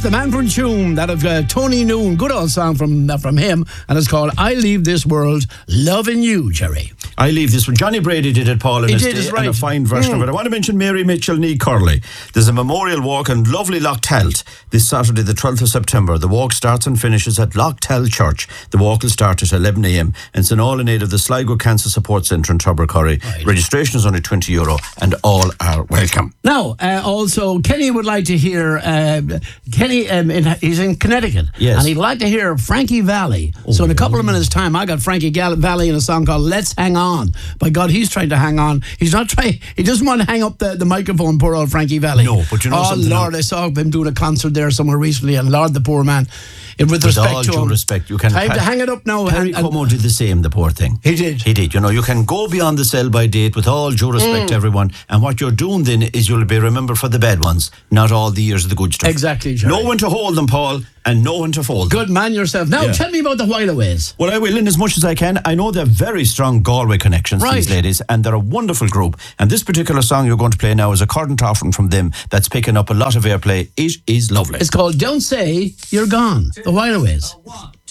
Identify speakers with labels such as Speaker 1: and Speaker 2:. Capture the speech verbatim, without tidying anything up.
Speaker 1: the man from Tune, that of uh, Tony Noon. Good old song from uh, from him, and it's called I Leave This World Loving You, Jerry.
Speaker 2: I leave this one. Johnny Brady did it, Paul, in
Speaker 1: He
Speaker 2: his
Speaker 1: did,
Speaker 2: day,
Speaker 1: it's right.
Speaker 2: and a fine version
Speaker 1: Mm.
Speaker 2: of it. I want to mention Mary Mitchell Nee Curley. There's a memorial walk in lovely Lochtelt this Saturday, the twelfth of September. The walk starts and finishes at Lochtelt Church. The walk will start at eleven a.m. and it's an all in aid of the Sligo Cancer Support Centre in Tubbercurry.
Speaker 1: Right.
Speaker 2: Registration is only twenty euro and all are welcome.
Speaker 1: Now, uh, also, Kenny would like to hear, uh, Kenny, um, in, he's in Connecticut.
Speaker 2: Yes.
Speaker 1: And he'd like to hear Frankie Valli. Oh. So in a couple of minutes' time, I got Frankie Gal- Valli in a song called Let's Hang On. By God, he's trying to hang on. He's not trying, he doesn't want to hang up the, the microphone, poor old Frankie Valli.
Speaker 2: No, but you know
Speaker 1: oh,
Speaker 2: something.
Speaker 1: Lord, I saw him doing a concert there somewhere recently, and Lord, the poor man. With,
Speaker 2: With
Speaker 1: respect
Speaker 2: all
Speaker 1: to
Speaker 2: due
Speaker 1: him.
Speaker 2: respect, you can
Speaker 1: Time to hang it up now.
Speaker 2: Perry
Speaker 1: and, and,
Speaker 2: Como did the same, the poor thing.
Speaker 1: He did.
Speaker 2: He did. You know, you can go beyond the sell by date with all due respect
Speaker 1: Mm.
Speaker 2: to everyone, and what you're doing then is you'll be remembered for the bad ones, not all the years of the good stuff.
Speaker 1: Exactly, Jerry.
Speaker 2: Know when to hold them, Paul, and know when to fold them.
Speaker 1: Good man yourself. Now,
Speaker 2: Yeah.
Speaker 1: tell me about the Whileaways.
Speaker 2: Well, I will in as much as I can. I know they're very strong Galway connections,
Speaker 1: Right.
Speaker 2: these ladies, and they're a wonderful group. And this particular song you're going to play now is a current offering from them that's picking up a lot of airplay. It is lovely.
Speaker 1: It's called Don't Say You're Gone. The Whileaways.